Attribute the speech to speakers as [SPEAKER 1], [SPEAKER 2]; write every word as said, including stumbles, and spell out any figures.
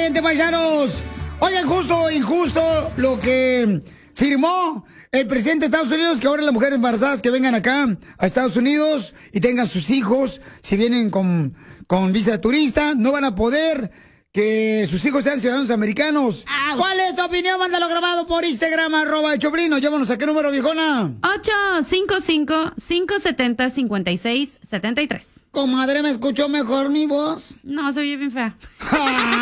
[SPEAKER 1] Exactamente, paisanos. Oigan, justo o injusto lo que firmó el presidente de Estados Unidos, que ahora las mujeres embarazadas que vengan acá a Estados Unidos y tengan sus hijos, si vienen con, con visa de turista, no van a poder que sus hijos sean ciudadanos americanos. ¡Auch! ¿Cuál es tu opinión? Mándalo grabado por Instagram, arroba el Choplin. Llámanos a qué número, viejona.
[SPEAKER 2] ocho cinco cinco, cinco siete cero, cinco seis siete tres.
[SPEAKER 1] Comadre, ¿me escuchó mejor mi voz?
[SPEAKER 2] No, soy bien fea.